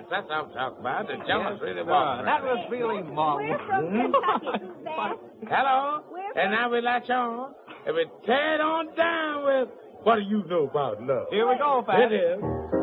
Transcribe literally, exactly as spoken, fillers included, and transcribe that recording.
that's what I'm talking about. The Jonas Yes, really sir. walking That around. was really Mom. We're from Kentucky, Suzanne. Hello? We're And now we latch on, and we tear it on down with, what do you know about love? Here we go, Pat. It is.